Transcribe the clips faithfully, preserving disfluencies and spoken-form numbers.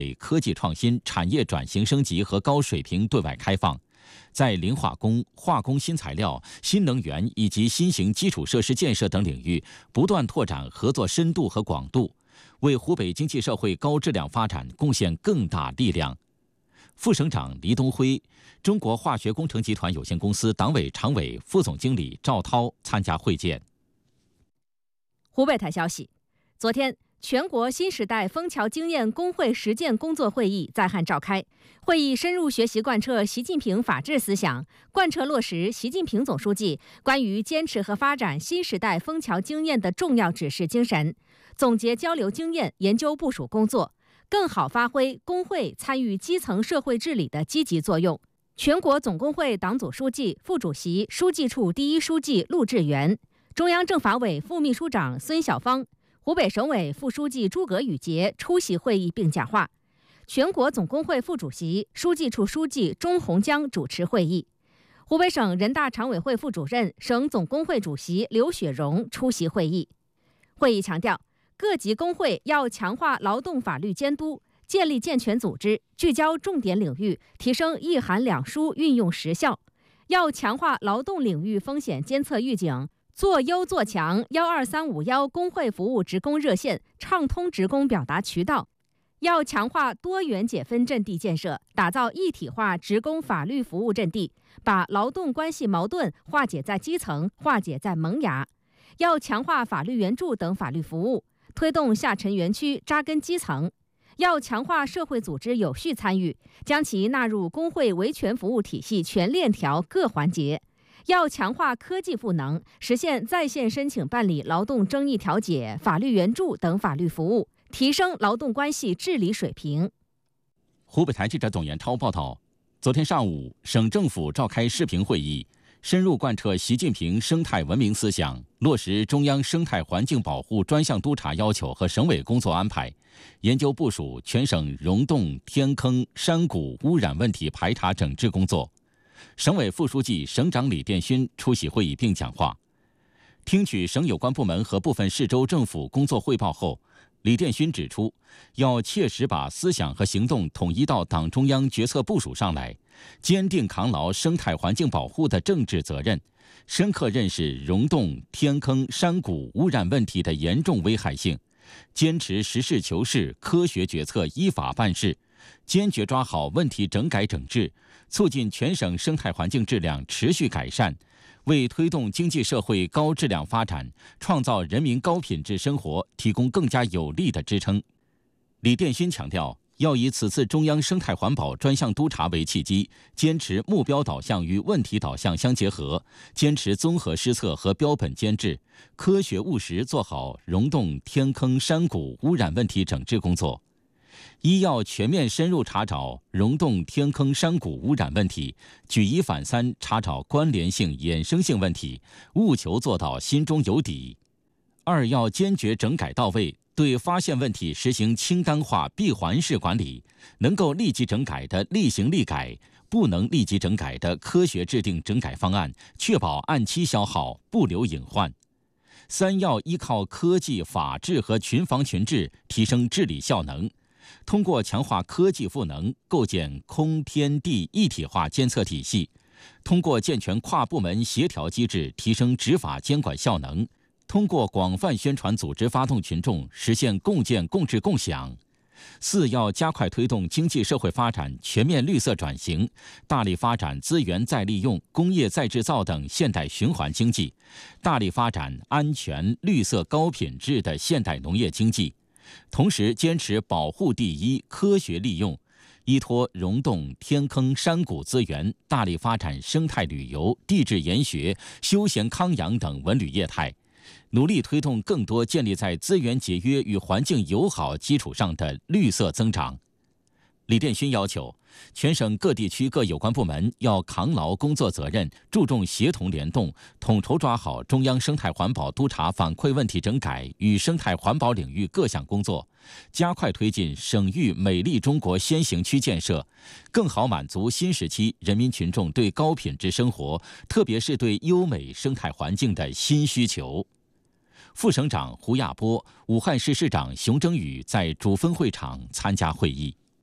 科技创新、产业转型升级和高水平对外开放，在磷化工、化工新材料、新能源以及新型基础设施建设等领域不断拓展合作深度和广度，为湖北经济社会高质量发展贡献更大力量。副省长黎东辉、中国化学工程集团有限公司党委常委、副总经理赵涛参加会见。 湖北台消息，昨天，全国新时代枫桥经验工会实践工作会议在汉召开。会议深入学习贯彻习近平法治思想，贯彻落实习近平总书记关于坚持和发展新时代枫桥经验的重要指示精神，总结交流经验、研究部署工作，更好发挥工会参与基层社会治理的积极作用。全国总工会党组书记、副主席、书记处第一书记陆志源，中央政法委副秘书长孙晓芳，湖北省委副书记诸葛宇杰出席会议并讲话。全国总工会副主席、书记处书记钟洪江主持会议。湖北省人大常委会副主任、省总工会主席刘雪荣出席会议。会议强调，各级工会要强化劳动法律监督，建立健全组织，聚焦重点领域，提升一函两书运用实效。要强化劳动领域风险监测预警，做优做强幺二三五幺工会服务职工热线，畅通职工表达渠道。要强化多元解分阵地建设，打造一体化职工法律服务阵地，把劳动关系矛盾化解在基层，化解在萌芽。要强化法律援助等法律服务，推动下沉园区扎根基层。要强化社会组织有序参与，将其纳入工会维权服务体系全链条各环节。要强化科技赋能，实现在线申请办理劳动争议调解、法律援助等法律服务，提升劳动关系治理水平。 湖北台记者董延超报道，昨天上午，省政府召开视频会议，深入贯彻习近平生态文明思想，落实中央生态环境保护专项督查要求和省委工作安排，研究部署全省溶洞、天坑、山谷污染问题排查整治工作。省委副书记、省长李殿勋出席会议并讲话。听取省有关部门和部分市州政府工作汇报后，李殿勋指出，要切实把思想和行动统一到党中央决策部署上来，坚定扛牢生态环境保护的政治责任，深刻认识溶洞、天坑、山谷污染问题的严重危害性，坚持实事求是、科学决策、依法办事，坚决抓好问题整改整治，促进全省生态环境质量持续改善，为推动经济社会高质量发展、创造人民高品质生活提供更加有力的支撑。李殿勋强调，要以此次中央生态环保专项督查为契机，坚持目标导向与问题导向相结合，坚持综合施策和标本监制，科学务实做好溶洞、天坑、山谷污染问题整治工作。一要全面深入查找溶洞、天坑、山谷污染问题，举一反三查找关联性、衍生性问题，务求做到心中有底。二要坚决整改到位，对发现问题实行清单化、闭环式管理，能够立即整改的立行立改，不能立即整改的科学制定整改方案，确保按期消耗，不留隐患。三要依靠科技、法治和群防群治，提升治理效能。通过强化科技赋能，构建空天地一体化监测体系；通过健全跨部门协调机制，提升执法监管效能；通过广泛宣传组织发动群众，实现共建共治共享。四要加快推动经济社会发展全面绿色转型，大力发展资源再利用、工业再制造等现代循环经济，大力发展安全、绿色、高品质的现代农业经济。同时坚持保护第一、科学利用，依托溶洞、天坑、山谷资源，大力发展生态旅游、地质研学、休闲康养等文旅业态，努力推动更多建立在资源节约与环境友好基础上的绿色增长。李殿勋要求，全省各地区各有关部门要扛牢工作责任，注重协同联动，统筹抓好中央生态环保督查反馈问题整改与生态环保领域各项工作，加快推进省域美丽中国先行区建设，更好满足新时期人民群众对高品质生活，特别是对优美生态环境的新需求。副省长胡亚波、武汉市市长熊征宇在主分会场参加会议。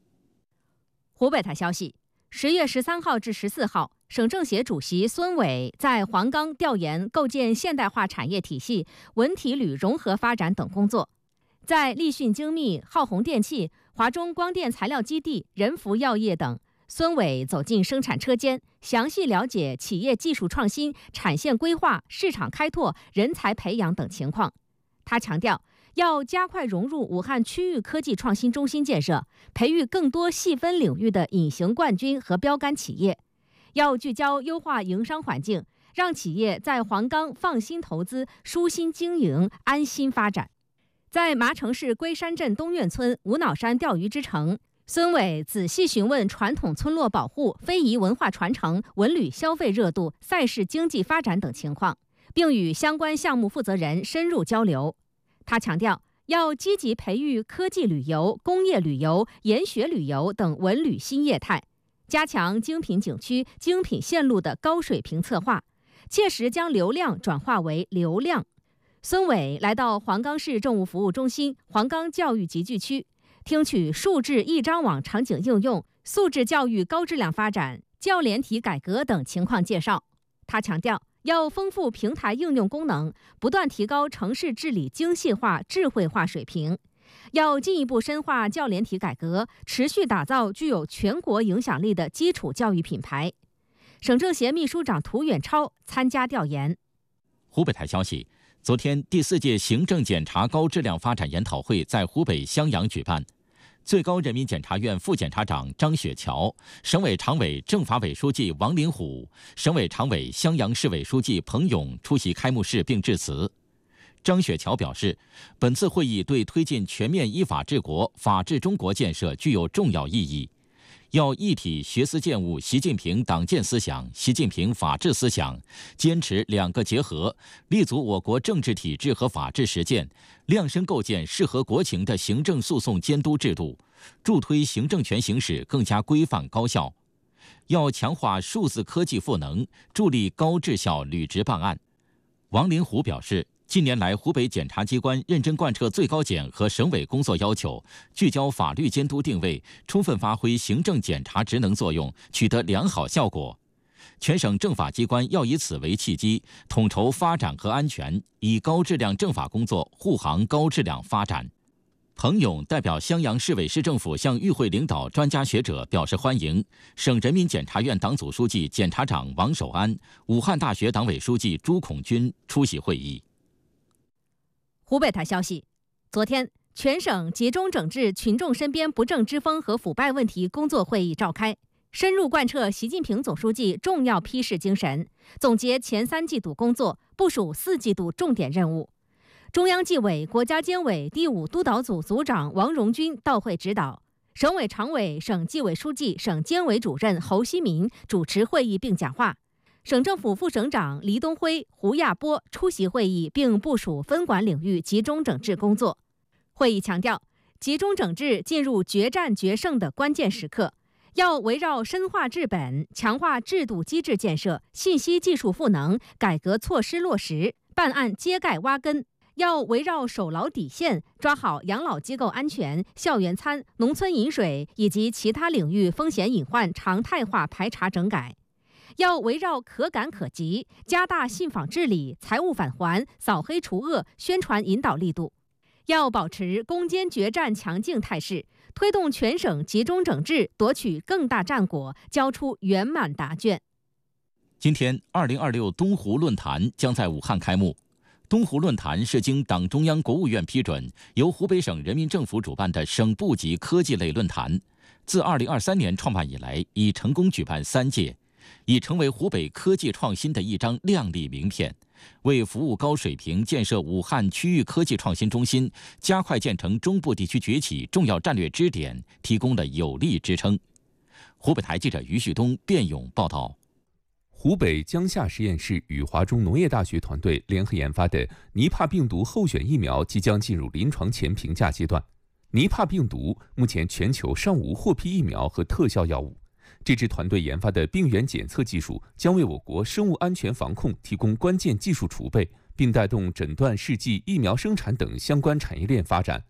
湖北台消息，十月十三号至十四号，省政协主席孙伟在黄冈调研构建现代化产业体系、文体旅融合发展等工作。在立讯精密、浩鸿电器、华中光电材料基地、仁孚药业等，孙伟走进生产车间，详细了解企业技术创新、产线规划、市场开拓、人才培养等情况。他强调，要加快融入武汉区域科技创新中心建设，培育更多细分领域的隐形冠军和标杆企业。要聚焦优化营商环境，让企业在黄冈放心投资、舒心经营、安心发展。在麻城市龟山镇东院村无脑山钓鱼之城，孙伟仔细询问传统村落保护、非遗文化传承、文旅消费热度、赛事经济发展等情况，并与相关项目负责人深入交流。他强调，要积极培育科技旅游、工业旅游、研学旅游等文旅新业态，加强精品景区、精品线路的高水平策划，切实将流量转化为流量。孙伟来到黄冈市政务服务中心、黄冈教育集聚区，听取数字一张网场景应用、素质教育高质量发展、教联体改革等情况介绍。他强调，要丰富平台应用功能，不断提高城市治理精细化、智慧化水平。要进一步深化教联体改革，持续打造具有全国影响力的基础教育品牌。省政协秘书长涂远超参加调研。 湖北台消息，昨天第四届行政检察高质量发展研讨会在湖北襄阳举办。最高人民检察院副检察长张雪桥、省委常委、政法委书记王林虎、省委常委、襄阳市委书记彭勇出席开幕式并致辞。张雪桥表示，本次会议对推进全面依法治国、法治中国建设具有重要意义。要一体学思践悟习近平党建思想、习近平法治思想，坚持两个结合，立足我国政治体制和法治实践，量身构建适合国情的行政诉讼监督制度，助推行政权行使更加规范高效。要强化数字科技赋能，助力高质效履职办案。王林虎表示，近年来，湖北检察机关认真贯彻最高检和省委工作要求，聚焦法律监督定位，充分发挥行政检察职能作用，取得良好效果。全省政法机关要以此为契机，统筹发展和安全，以高质量政法工作护航高质量发展。彭勇代表襄阳市委市政府向与会领导、专家学者表示欢迎。省人民检察院党组书记、检察长王守安、武汉大学党委书记朱孔军出席会议。 湖北台消息，昨天，全省集中整治群众身边不正之风和腐败问题工作会议召开，深入贯彻习近平总书记重要批示精神，总结前三季度工作，部署四季度重点任务。中央纪委国家监委第五督导组组长王荣军到会指导，省委常委、省纪委书记、省监委主任侯希民主持会议并讲话。省政府副省长黎东辉、胡亚波出席会议，并部署分管领域集中整治工作。会议强调，集中整治进入决战决胜的关键时刻，要围绕深化治本、强化制度机制建设、信息技术赋能、改革措施落实、办案揭盖挖根，要围绕守牢底线，抓好养老机构安全、校园餐、农村饮水以及其他领域风险隐患常态化排查整改。要围绕可感可及，加大信访治理、财务返还、扫黑除恶宣传引导力度。要保持攻坚决战强劲态势，推动全省集中整治，夺取更大战果，交出圆满答卷。 今天，二零二六东湖论坛将在武汉开幕。东湖论坛是经党中央、国务院批准，由湖北省人民政府主办的省部级科技类论坛。自二零二三年创办以来，已成功举办三届。已成为湖北科技创新的一张亮丽名片，为服务高水平建设武汉区域科技创新中心、加快建成中部地区崛起重要战略支点提供了有力支撑。湖北台记者于旭东、卞勇报道。 湖北江夏实验室与华中农业大学团队联合研发的尼帕病毒候选疫苗即将进入临床前评价阶段。尼帕病毒目前全球尚无获批疫苗和特效药物。这支团队研发的病原检测技术将为我国生物安全防控提供关键技术储备，并带动诊断试剂、疫苗生产等相关产业链发展。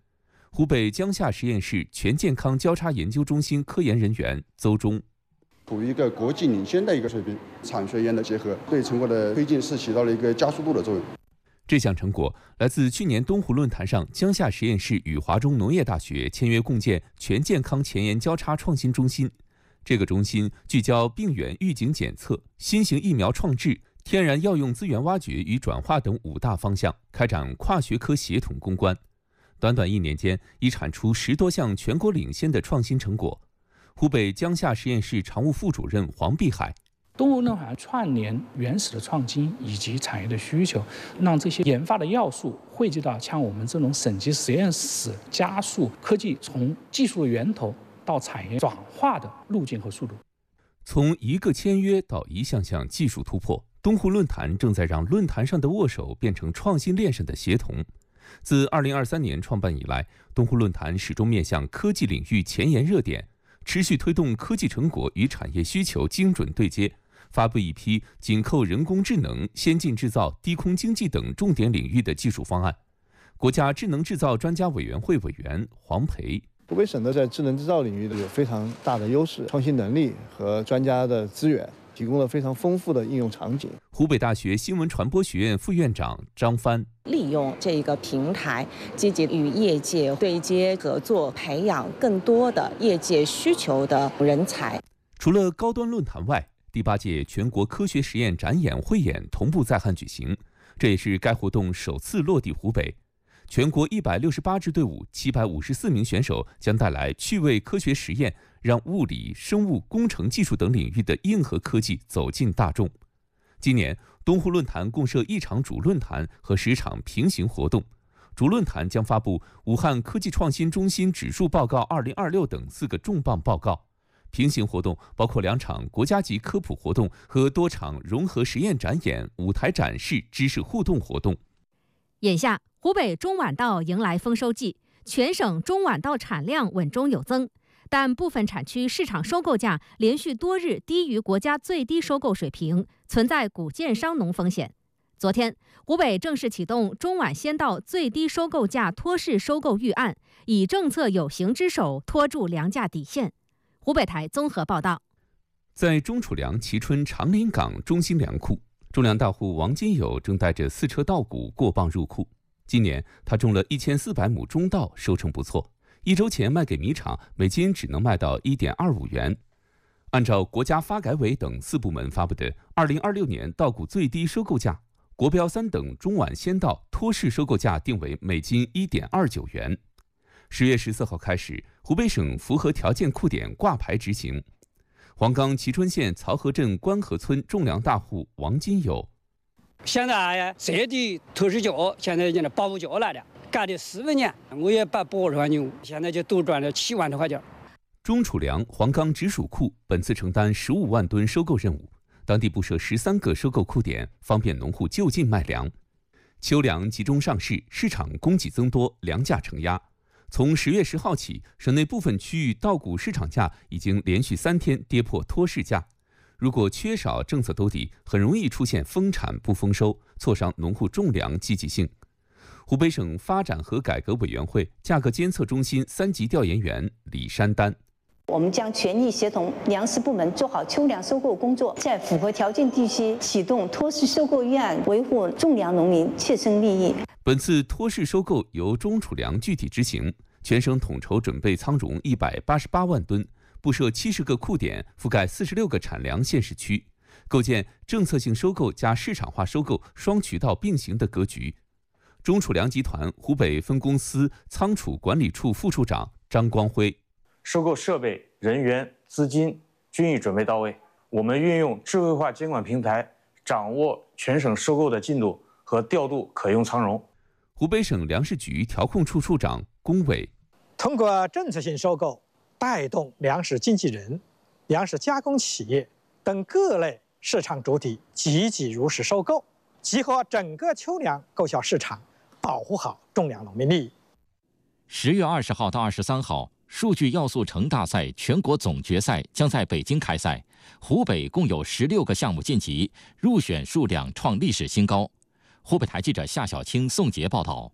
湖北江夏实验室全健康交叉研究中心科研人员邹忠。 处于一个国际领先的一个水平，产学研的结合对成果的推进是起到了一个加速度的作用。 这项成果来自去年东湖论坛上江夏实验室与华中农业大学签约共建全健康前沿交叉创新中心。这个中心聚焦病原预警检测、新型疫苗创制、天然药用资源挖掘与转化等五大方向，开展跨学科协同攻关。短短一年间，已产出十多项全国领先的创新成果。湖北江夏实验室常务副主任黄碧海。 东湖论坛串联原始的创新以及产业的需求，让这些研发的要素汇集到像我们这种省级实验室，加速科技从技术的源头到产业转化的路径和速度。 从一个签约到一项项技术突破，东湖论坛正在让论坛上的握手变成创新链上的协同。自二零二三年创办以来，东湖论坛始终面向科技领域前沿热点，持续推动科技成果与产业需求精准对接，发布一批紧扣人工智能、先进制造、低空经济等重点领域的技术方案。国家智能制造专家委员会委员黄培。 湖北省呢，在智能制造领域有非常大的优势，创新能力和专家的资源，提供了非常丰富的应用场景。 湖北大学新闻传播学院副院长张帆。 利用这个平台，积极与业界对接合作，培养更多的业界需求的人才。 除了高端论坛外，第八届全国科学实验展演汇演同步在汉举行，这也是该活动首次落地湖北。全国一百六十八支队伍，七百五十四名选手将带来趣味科学实验，让物理、生物、工程技术等领域的硬核科技走进大众。今年，东湖论坛共设一场主论坛和十场平行活动。主论坛将发布武汉科技创新中心指数报告二零二六等四个重磅报告。平行活动包括两场国家级科普活动和多场融合实验展演、舞台展示、知识互动活动。 眼下，湖北中晚稻迎来丰收季，全省中晚稻产量稳中有增，但部分产区市场收购价连续多日低于国家最低收购水平，存在谷贱伤农风险。昨天，湖北正式启动中晚先稻最低收购价托市收购预案，以政策有形之手托住粮价底线。湖北台综合报道。 在中储粮蕲春长林港中心粮库，种粮大户王金友正带着四车稻谷过磅入库。今年他种了一千四百亩中稻，收成不错。一周前卖给米厂，每斤只能卖到一点二五元。按照国家发改委等四部门发布的二零二六年稻谷最低收购价，国标三等中晚先稻托市收购价定为每斤一点二九元。十月十四号开始，湖北省符合条件库点挂牌执行。黄冈蕲春县曹河镇关河村种粮大户王金友。 现在这地托市价现在已经八五角来了，干了十五年，我也把八十块牛，现在就多赚了七万多块钱。 中储粮黄冈直属库本次承担十五万吨收购任务，当地布设十三个收购库点，方便农户就近卖粮。秋粮集中上市，市场供给增多，粮价承压。从十月十号起，省内部分区域稻谷市场价已经连续三天跌破托市价。如果缺少政策兜底，很容易出现丰产不丰收，挫伤农户种粮积极性。湖北省发展和改革委员会价格监测中心三级调研员李山丹。 我们将全力协同粮食部门做好秋粮收购工作，在符合条件地区启动托市收购预案，维护种粮农民切身利益。 本次托市收购由中储粮具体执行，全省统筹准备仓容一百八十八万吨，布设七十个库点，覆盖四十六个产粮县市区，构建政策性收购加市场化收购双渠道并行的格局。中储粮集团湖北分公司仓储管理处副处长张光辉。 收购设备、人员、资金均已准备到位。我们运用智慧化监管平台，掌握全省收购的进度和调度可用仓容。 湖北省粮食局调控处处长龚伟。 通过政策性收购，带动粮食经纪人、粮食加工企业等各类市场主体积极入市收购，集合整个秋粮购销市场，保护好种粮农民利益。 十月二十号到二十三号，数据要素城大赛全国总决赛将在北京开赛。湖北共有十六个项目晋级，入选数量创历史新高。湖北台记者夏小青、宋杰报道。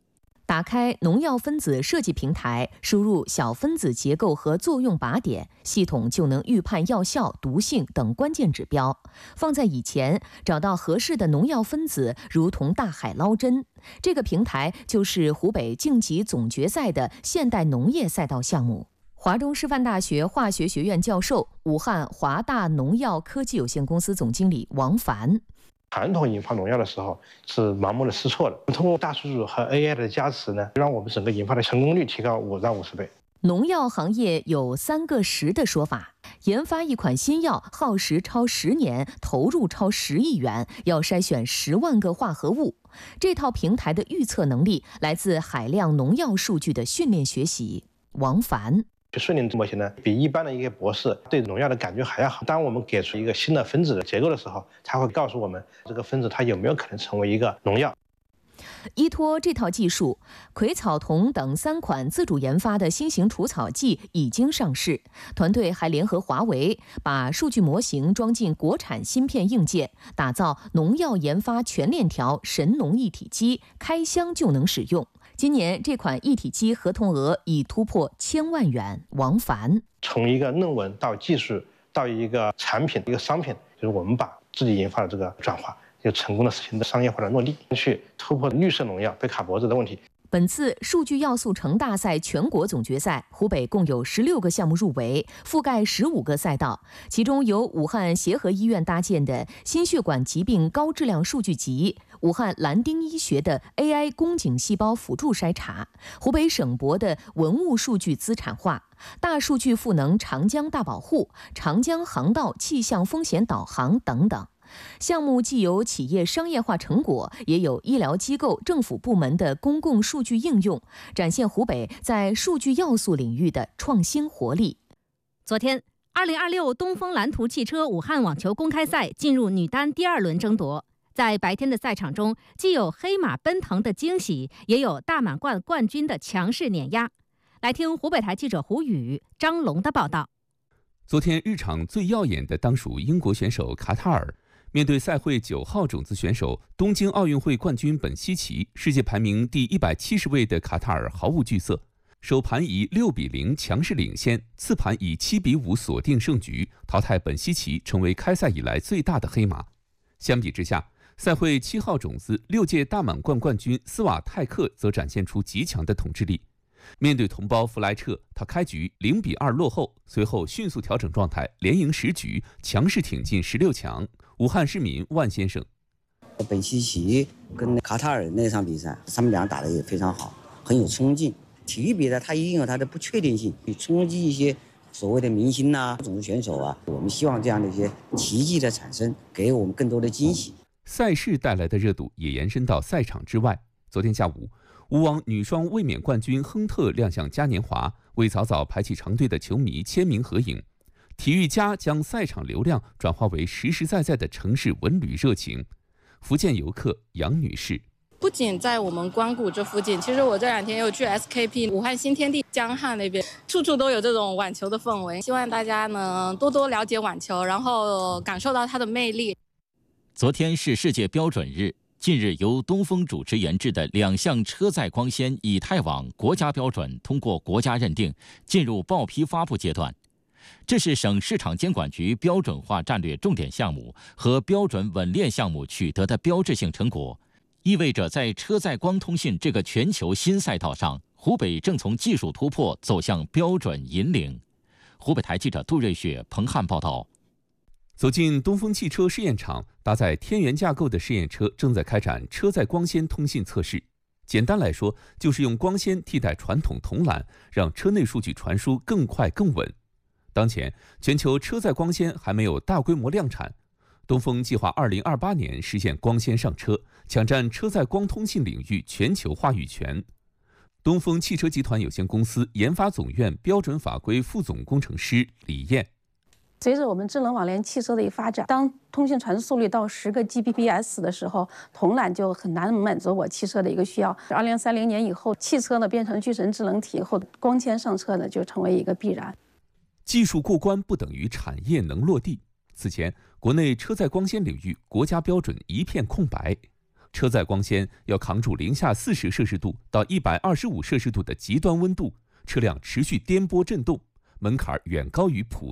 打开农药分子设计平台，输入小分子结构和作用靶点，系统就能预判药效、毒性等关键指标。放在以前，找到合适的农药分子如同大海捞针。这个平台就是湖北晋级总决赛的现代农业赛道项目。华中师范大学化学学院教授、武汉华大农药科技有限公司总经理王凡。 传统研发农药的时候是盲目的试错的，通过大数据和 A I 的加持呢，让我们整个研发的成功率提高五到五十倍。 农药行业有三个十的说法，研发一款新药耗时超十年，投入超十亿元，要筛选十万个化合物。这套平台的预测能力来自海量农药数据的训练学习。王凡。 训练模型呢，比一般的一个博士对农药的感觉还要好。当我们给出一个新的分子的结构的时候，它会告诉我们这个分子它有没有可能成为一个农药。 依托这套技术，葵草酮等三款自主研发的新型除草剂已经上市。团队还联合华为，把数据模型装进国产芯片硬件，打造农药研发全链条神农一体机，开箱就能使用。今年这款一体机合同额已突破千万元。王凡， 从一个论文到技术到一个产品一个商品，就是我们把自己研发的这个转化，就成功的实现的商业化的落地，去突破绿色农药被卡脖子的问题。 本次数据要素城大赛全国总决赛，湖北共有十六个项目入围，覆盖十五个赛道，其中由武汉协和医院搭建的心血管疾病高质量数据集，武汉蓝丁医学的 A I 宫颈细胞辅助筛查，湖北省博的文物数据资产化，大数据赋能长江大保护、长江航道气象风险导航等等。项目既有企业商业化成果，也有医疗机构、政府部门的公共数据应用，展现湖北在数据要素领域的创新活力。 昨天，二零二六东风蓝图汽车武汉网球公开赛进入女单第二轮争夺。在白天的赛场中，既有黑马奔腾的惊喜，也有大满贯冠军的强势碾压。来听湖北台记者胡宇、张龙的报道。 昨天日场最耀眼的当属英国选手卡塔尔。面对赛会九号种子选手、东京奥运会冠军本希奇，世界排名第一百七十位的卡塔尔毫无惧色，首盘以六比零强势领先，次盘以七比五锁定胜局，淘汰本希奇，成为开赛以来最大的黑马。相比之下，赛会七号种子、六届大满贯冠军斯瓦泰克则展现出极强的统治力。面对同胞弗莱彻，他开局零比二落后，随后迅速调整状态，连赢十局，强势挺进十六强。武汉市民万先生， 本希奇跟卡塔尔那场比赛，他们俩打得也非常好，很有冲劲。体育比赛它一定有它的不确定性，去冲击一些所谓的明星呐、种子选手啊。我们希望这样的一些奇迹的产生，给我们更多的惊喜。 赛事带来的热度也延伸到赛场之外。昨天下午，吴网女双卫冕冠军亨特亮相嘉年华，为早早排起长队的球迷签名合影。体育家将赛场流量转化为实实在在的城市文旅热情。福建游客杨女士， 不仅在我们光谷这附近，其实我这两天又去 S K P 武汉新天地江汉那边，处处都有这种网球的氛围。希望大家呢多多了解网球，然后感受到它的魅力。 昨天是世界标准日，近日由东风主持研制的两项车载光纤以太网国家标准通过国家认定，进入报批发布阶段。这是省市场监管局标准化战略重点项目和标准稳链项目取得的标志性成果，意味着在车载光通信这个全球新赛道上，湖北正从技术突破走向标准引领。湖北台记者杜瑞雪、彭汉报道。 走进东风汽车试验场，搭载天元架构的试验车正在开展车载光纤通信测试。简单来说，就是用光纤替代传统铜缆，让车内数据传输更快更稳。当前，全球车载光纤还没有大规模量产。东风计划二零二八年实现光纤上车，抢占车载光通信领域全球话语权。东风汽车集团有限公司研发总院标准法规副总工程师李艳。 随着我们智能网联汽车的一发展，当通信传输速率到十个 G B P S 的时候，铜缆就很难满足我汽车的一个需要。二零三零年以后，汽车呢变成具神智能体后，光纤上车呢就成为一个必然。 技术过关不等于产业能落地。此前，国内车载光纤领域国家标准一片空白。 车载光纤要扛住零下四十摄氏度到一百二十五摄氏度的极端温度，车辆持续颠簸震动，门槛远高于普